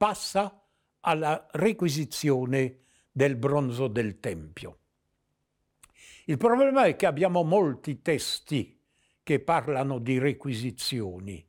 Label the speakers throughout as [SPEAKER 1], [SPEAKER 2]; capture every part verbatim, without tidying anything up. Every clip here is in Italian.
[SPEAKER 1] passa alla requisizione del bronzo del Tempio. Il problema è che abbiamo molti testi che parlano di requisizioni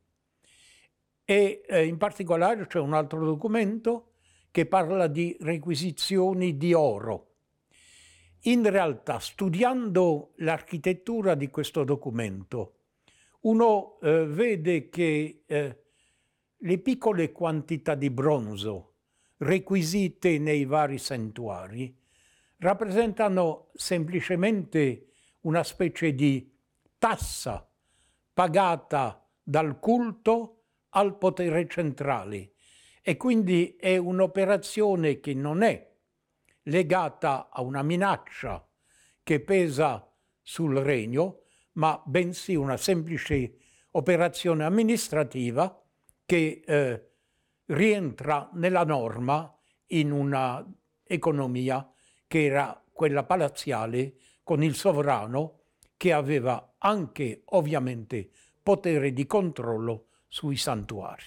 [SPEAKER 1] e eh, in particolare c'è un altro documento che parla di requisizioni di oro. In realtà, studiando l'architettura di questo documento, uno eh, vede che eh, le piccole quantità di bronzo requisite nei vari santuari rappresentano semplicemente una specie di tassa pagata dal culto al potere centrale e quindi è un'operazione che non è legata a una minaccia che pesa sul regno, ma bensì una semplice operazione amministrativa che eh, rientra nella norma in una economia che era quella palaziale, con il sovrano che aveva anche ovviamente potere di controllo sui santuari.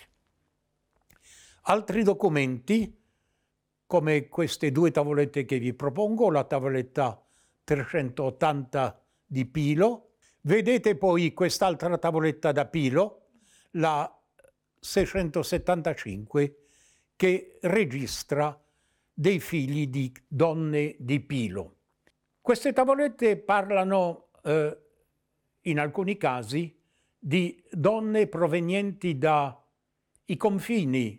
[SPEAKER 1] Altri documenti, come queste due tavolette che vi propongo, la tavoletta trecentottanta di Pilo, vedete poi quest'altra tavoletta da Pilo, la seicentosettantacinque, che registra dei figli di donne di Pilo. Queste tavolette parlano eh, in alcuni casi di donne provenienti dai confini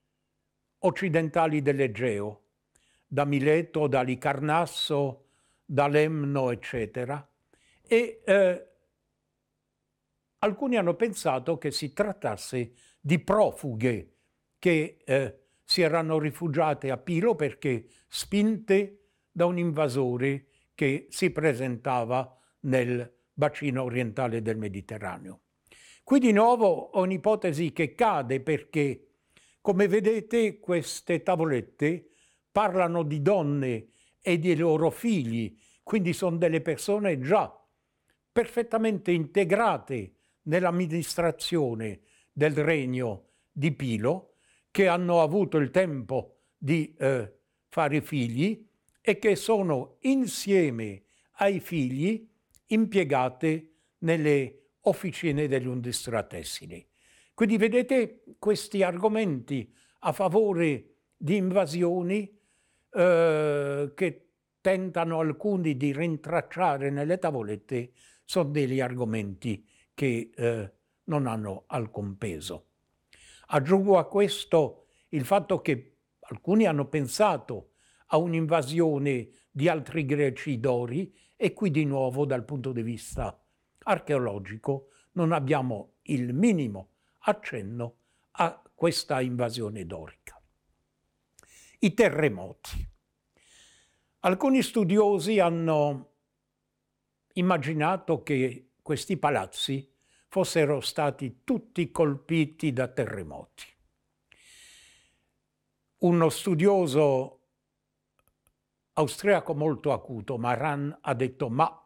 [SPEAKER 1] occidentali dell'Egeo, da Mileto, da Licarnasso, da Lemno, eccetera. E eh, alcuni hanno pensato che si trattasse di profughe che eh, si erano rifugiate a Pilo perché spinte da un invasore che si presentava nel bacino orientale del Mediterraneo. Qui di nuovo ho un'ipotesi che cade perché, come vedete, queste tavolette parlano di donne e di loro figli, quindi sono delle persone già perfettamente integrate nell'amministrazione del regno di Pilo, che hanno avuto il tempo di eh, fare figli e che sono insieme ai figli impiegate nelle officine dell'industria tessile. Quindi vedete questi argomenti a favore di invasioni eh, che tentano alcuni di rintracciare nelle tavolette, sono degli argomenti che eh, non hanno alcun peso. Aggiungo a questo il fatto che alcuni hanno pensato a un'invasione di altri greci dori e qui di nuovo dal punto di vista archeologico non abbiamo il minimo accenno a questa invasione dorica. I terremoti. Alcuni studiosi hanno immaginato che questi palazzi fossero stati tutti colpiti da terremoti. Uno studioso austriaco molto acuto, Maran, ha detto: ma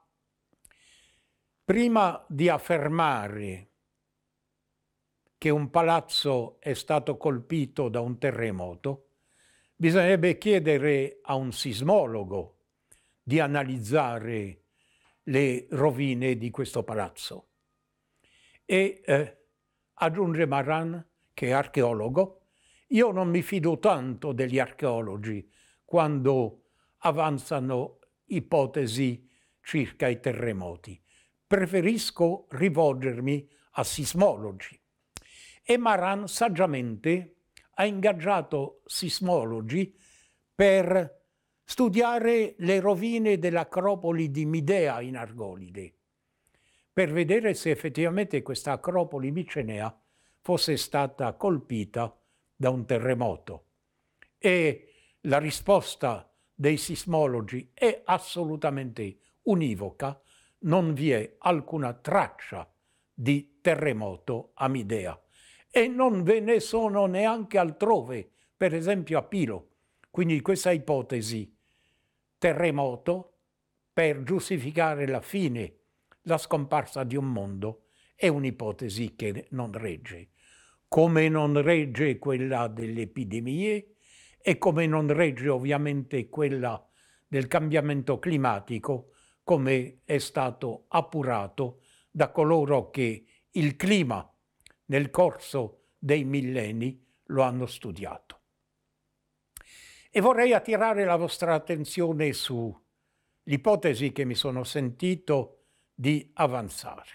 [SPEAKER 1] prima di affermare che un palazzo è stato colpito da un terremoto, bisognerebbe chiedere a un sismologo di analizzare le rovine di questo palazzo. E eh, aggiunge Maran, che è archeologo: io non mi fido tanto degli archeologi quando avanzano ipotesi circa i terremoti. Preferisco rivolgermi a sismologi. E Maran saggiamente ha ingaggiato sismologi per studiare le rovine dell'acropoli di Midea in Argolide, per vedere se effettivamente questa acropoli micenea fosse stata colpita da un terremoto. E la risposta dei sismologi è assolutamente univoca: non vi è alcuna traccia di terremoto a Midea e non ve ne sono neanche altrove, per esempio a Pilo. Quindi questa ipotesi terremoto per giustificare la fine, la scomparsa di un mondo, è un'ipotesi che non regge. come non regge quella delle epidemie e come non regge ovviamente quella del cambiamento climatico, come è stato appurato da coloro che il clima nel corso dei millenni lo hanno studiato. E vorrei attirare la vostra attenzione sull'ipotesi che mi sono sentito di avanzare,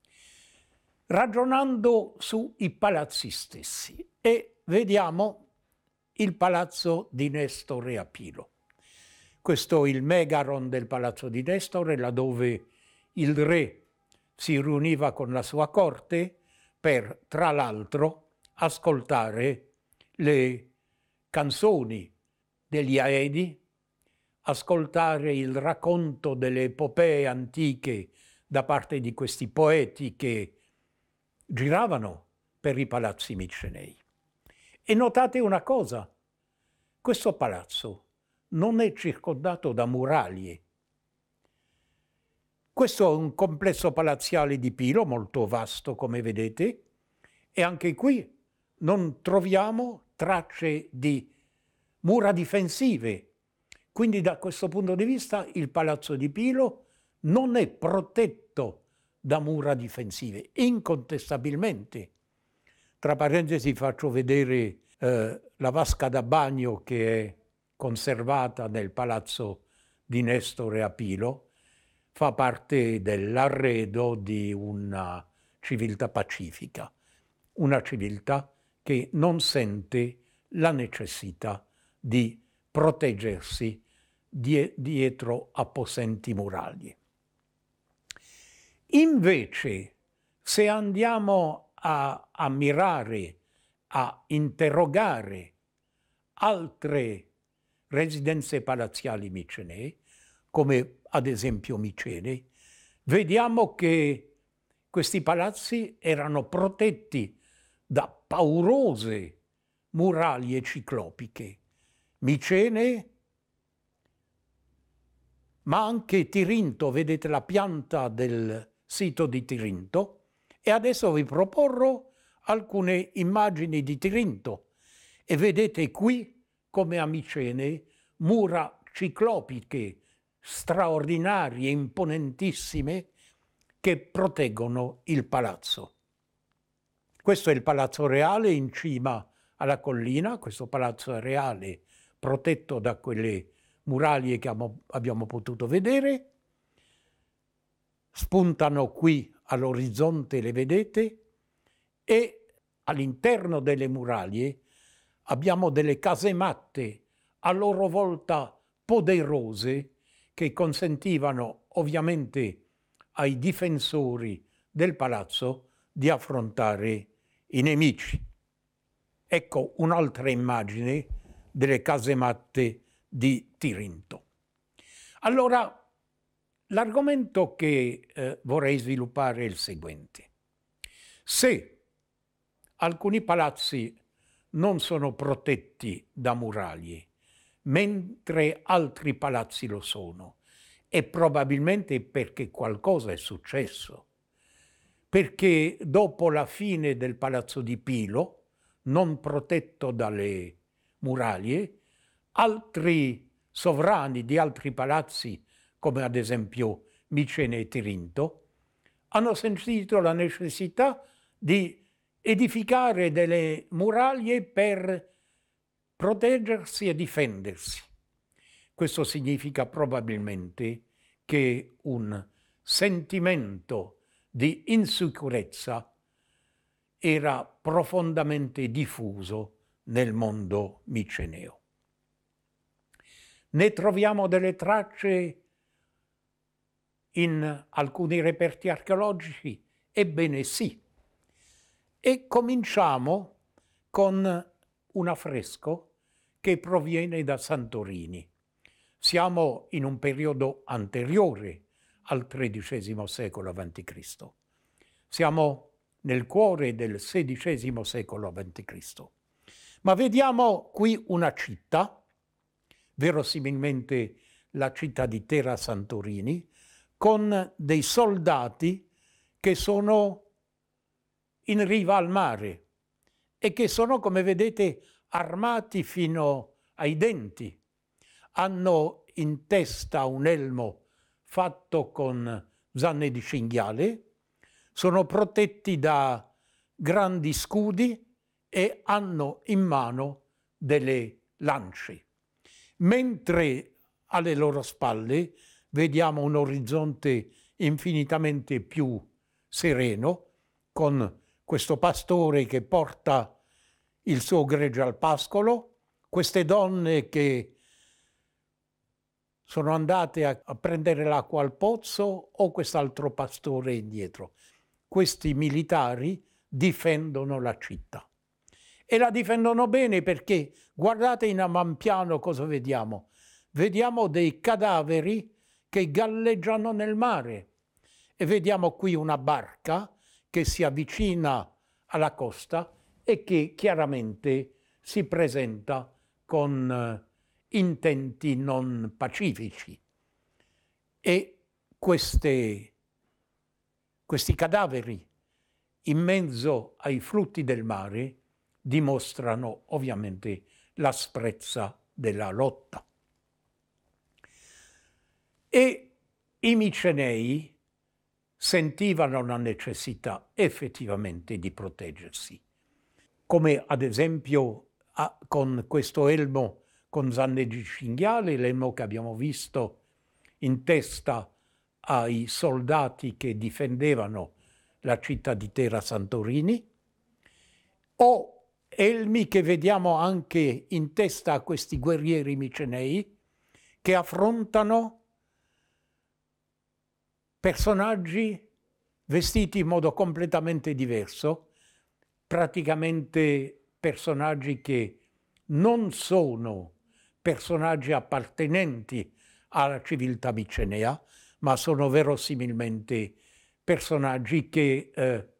[SPEAKER 1] ragionando sui palazzi stessi, e vediamo il palazzo di Nestore a Pilo. Questo è il megaron del palazzo di Nestore, laddove il re si riuniva con la sua corte per, tra l'altro, ascoltare le canzoni degli Aedi, ascoltare il racconto delle epopee antiche da parte di questi poeti che giravano per i palazzi micenei. E notate una cosa, questo palazzo non è circondato da muraglie. Questo è un complesso palazziale di Pilo molto vasto, come vedete, e anche qui non troviamo tracce di mura difensive. Quindi da questo punto di vista il palazzo di Pilo non è protetto da mura difensive, incontestabilmente. Tra parentesi faccio vedere eh, la vasca da bagno che è conservata nel palazzo di Nestore a Pilo, fa parte dell'arredo di una civiltà pacifica, una civiltà che non sente la necessità di proteggersi die- dietro apposenti muraglie. Invece, se andiamo a ammirare, a interrogare altre residenze palazziali micenee, come ad esempio Micene, vediamo che questi palazzi erano protetti da paurose muraglie ciclopiche. Micene, ma anche Tirinto, vedete la pianta del sito di Tirinto, e adesso vi proporrò alcune immagini di Tirinto e vedete qui come a Micene mura ciclopiche straordinarie, imponentissime, che proteggono il palazzo. Questo è il palazzo reale in cima alla collina, questo palazzo reale protetto da quelle muraglie che abbiamo potuto vedere. Spuntano qui all'orizzonte, le vedete, e all'interno delle muraglie abbiamo delle casematte a loro volta poderose che consentivano ovviamente ai difensori del palazzo di affrontare i nemici. Ecco un'altra immagine delle casematte di Tirinto. Allora, l'argomento che eh, vorrei sviluppare è il seguente. Se alcuni palazzi non sono protetti da muraglie, mentre altri palazzi lo sono, e probabilmente perché qualcosa è successo, perché dopo la fine del palazzo di Pilo, non protetto dalle muraglie, altri sovrani di altri palazzi, come ad esempio Micene e Tirinto, hanno sentito la necessità di edificare delle muraglie per proteggersi e difendersi. Questo significa probabilmente che un sentimento di insicurezza era profondamente diffuso nel mondo miceneo. Ne troviamo delle tracce in alcuni reperti archeologici? Ebbene sì. E cominciamo con un affresco che proviene da Santorini. Siamo in un periodo anteriore al tredicesimo secolo avanti Cristo. Siamo nel cuore del sedicesimo secolo avanti Cristo. Ma vediamo qui una città, verosimilmente la città di Terra Santorini, con dei soldati che sono in riva al mare. e che sono, come vedete, armati fino ai denti. Hanno in testa un elmo fatto con zanne di cinghiale, sono protetti da grandi scudi e hanno in mano delle lance. Mentre alle loro spalle vediamo un orizzonte infinitamente più sereno, con questo pastore che porta il suo gregge al pascolo, queste donne che sono andate a, a prendere l'acqua al pozzo o quest'altro pastore indietro. Questi militari difendono la città. E la difendono bene perché, guardate in avampiano cosa vediamo. Vediamo dei cadaveri che galleggiano nel mare e vediamo qui una barca che si avvicina alla costa e che chiaramente si presenta con eh, intenti non pacifici. E queste, questi cadaveri in mezzo ai frutti del mare dimostrano ovviamente l'asprezza della lotta. E i Micenei sentivano la necessità effettivamente di proteggersi, come ad esempio a, con questo elmo con zanne di cinghiale, l'elmo che abbiamo visto in testa ai soldati che difendevano la città di Terra Santorini, o elmi che vediamo anche in testa a questi guerrieri micenei che affrontano personaggi vestiti in modo completamente diverso, praticamente personaggi che non sono personaggi appartenenti alla civiltà micenea, ma sono verosimilmente personaggi che eh,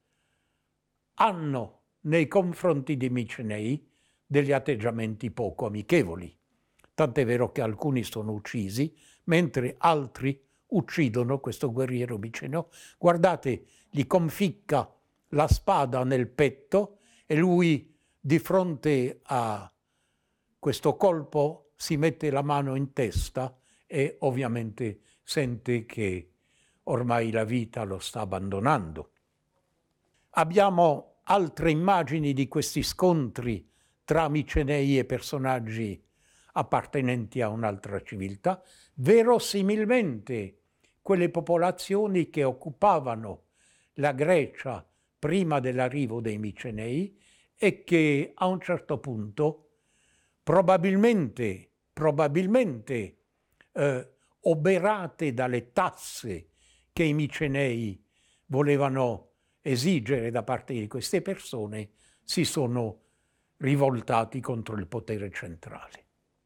[SPEAKER 1] hanno nei confronti dei Micenei degli atteggiamenti poco amichevoli. Tant'è vero che alcuni sono uccisi, mentre altri uccidono questo guerriero miceneo. Guardate, gli conficca la spada nel petto e lui di fronte a questo colpo si mette la mano in testa e ovviamente sente che ormai la vita lo sta abbandonando. Abbiamo altre immagini di questi scontri tra Micenei e personaggi appartenenti a un'altra civiltà, verosimilmente quelle popolazioni che occupavano la Grecia prima dell'arrivo dei Micenei e che a un certo punto probabilmente, probabilmente eh, oberate dalle tasse che i Micenei volevano esigere da parte di queste persone, si sono rivoltati contro il potere centrale.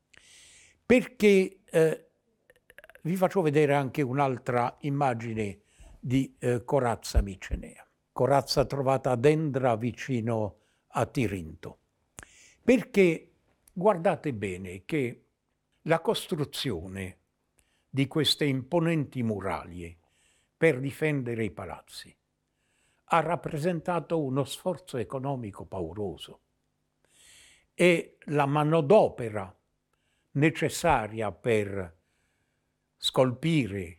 [SPEAKER 1] Perché eh, vi faccio vedere anche un'altra immagine di eh, corazza micenea, corazza trovata ad Endra vicino a Tirinto. Perché guardate bene che la costruzione di queste imponenti muraglie per difendere i palazzi ha rappresentato uno sforzo economico pauroso e la manodopera necessaria per scolpire,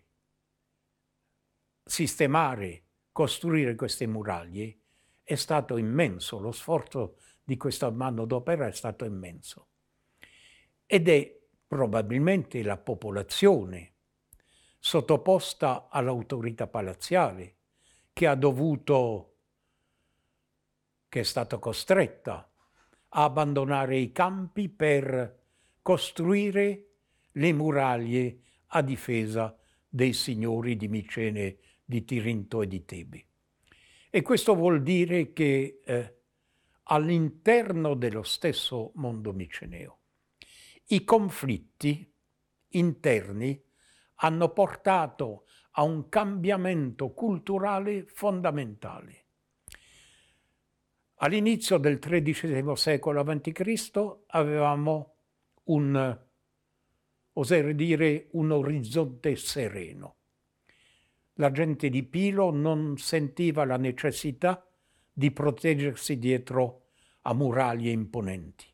[SPEAKER 1] sistemare, costruire queste muraglie è stato immenso, lo sforzo di questa manodopera è stato immenso. Ed è probabilmente la popolazione sottoposta all'autorità palaziale che ha dovuto, che è stata costretta a abbandonare i campi per costruire le muraglie a difesa dei signori di Micene, di Tirinto e di Tebe. E questo vuol dire che eh, all'interno dello stesso mondo miceneo i conflitti interni hanno portato a un cambiamento culturale fondamentale. All'inizio del tredicesimo secolo avanti Cristo avevamo un, oserei dire, un orizzonte sereno. La gente di Pilo non sentiva la necessità di proteggersi dietro a muraglie imponenti.